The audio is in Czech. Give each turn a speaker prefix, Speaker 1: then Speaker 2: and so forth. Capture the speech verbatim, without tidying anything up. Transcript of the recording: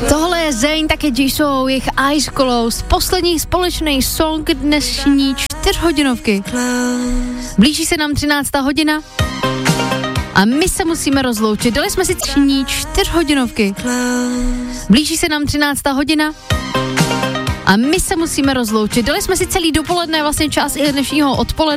Speaker 1: Tohle je Zayn, také Jisoo, jejich Eyes Closed, poslední společný song dnešní čtyřhodinovky. Blíží se nám třináctá hodina a my se musíme rozloučit. Dali jsme si dnešní čtyřhodinovky. Blíží se nám třináctá hodina a my se musíme rozloučit. Dali jsme si celý dopoledne, vlastně čas i dnešního odpoledne.